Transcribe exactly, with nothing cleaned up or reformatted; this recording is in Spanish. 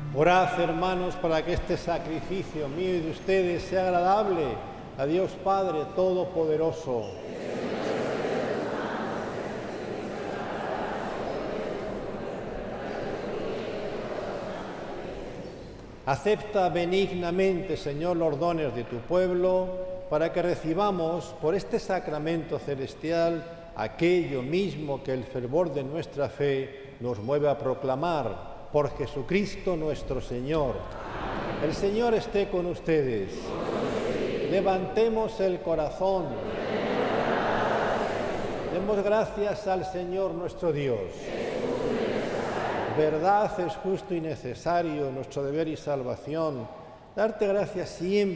Orad, hermanos, para que este sacrificio mío y de ustedes sea agradable a Dios Padre Todopoderoso. Acepta benignamente, Señor, los dones de tu pueblo, para que recibamos por este sacramento celestial aquello mismo que el fervor de nuestra fe nos mueve a proclamar. Por Jesucristo nuestro Señor. El Señor esté con ustedes. Levantemos el corazón. Demos gracias al Señor nuestro Dios. Verdad es justo y necesario, nuestro deber y salvación, darte gracias siempre